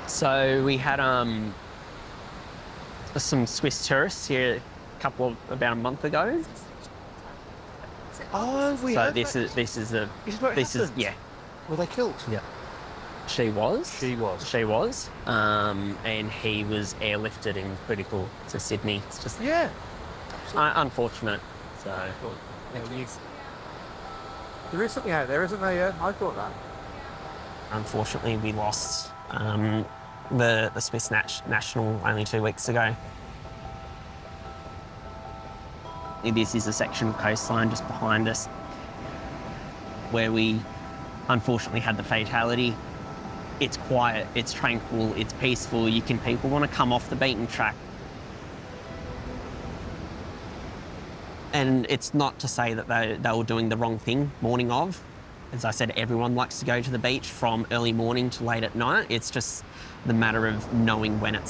So we had some Swiss tourists here about a month ago. Oh, we So heard this that. is this is a This is where it this is happened. yeah. Were they killed? Yeah. She was. She was. She was. And he was airlifted in critical to Sydney. It's just Yeah. unfortunate. So There is something out there, isn't there? Yeah, I thought that. unfortunately, we lost the Swiss national only 2 weeks ago. This is a section of coastline just behind us where we unfortunately had the fatality. It's quiet, it's tranquil, it's peaceful. People want to come off the beaten track. And it's not to say that they were doing the wrong thing morning of. As I said, everyone likes to go to the beach from early morning to late at night. It's just the matter of knowing when it's